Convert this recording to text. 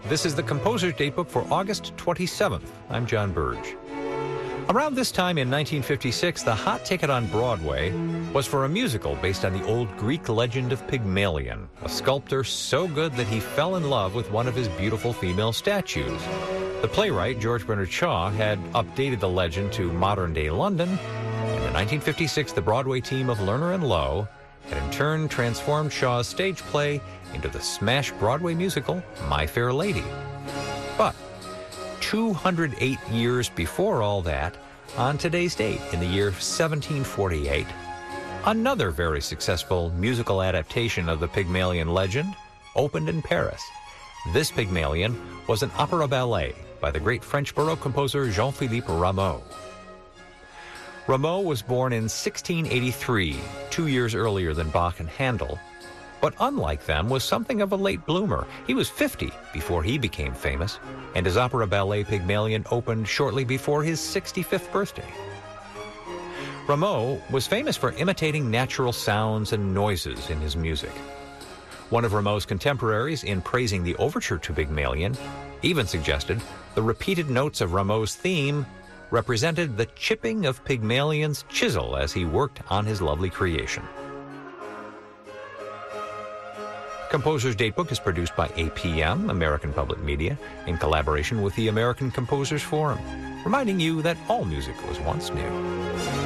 This is the Composer's Datebook for August 27th. I'm John Burge. Around this time in 1956, the hot ticket on Broadway was for a musical based on the old Greek legend of Pygmalion, a sculptor so good that he fell in love with one of his beautiful female statues. The playwright, George Bernard Shaw, had updated the legend to modern-day London. In 1956, the Broadway team of Lerner and Loewe had in turn transformed Shaw's stage play into the smash Broadway musical, My Fair Lady. But 208 years before all that, on today's date, in the year 1748, another very successful musical adaptation of the Pygmalion legend opened in Paris. This Pygmalion was an opera ballet by the great French Baroque composer Jean-Philippe Rameau. Rameau was born in 1683, 2 years earlier than Bach and Handel, but unlike them was something of a late bloomer. He was 50 before he became famous, and his opera ballet Pygmalion opened shortly before his 65th birthday. Rameau was famous for imitating natural sounds and noises in his music. One of Rameau's contemporaries, in praising the overture to Pygmalion, even suggested the repeated notes of Rameau's theme represented the chipping of Pygmalion's chisel as he worked on his lovely creation. Composer's Datebook is produced by APM, American Public Media, in collaboration with the American Composers Forum, reminding you that all music was once new.